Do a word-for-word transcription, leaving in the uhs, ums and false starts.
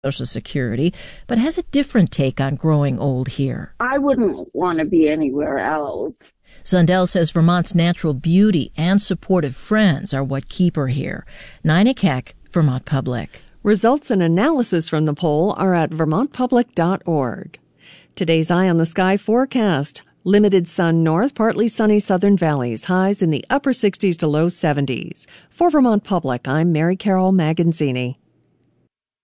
Social Security, but has a different take on growing old here. I wouldn't want to be anywhere else. Zundel says Vermont's natural beauty and supportive friends are what keep her here. Nina Keck, Vermont Public. Results and analysis from the poll are at vermont public dot org. Today's Eye on the Sky forecast. Limited sun north, partly sunny southern valleys, highs in the upper sixties to low seventies. For Vermont Public, I'm Mary Carol Maganzini.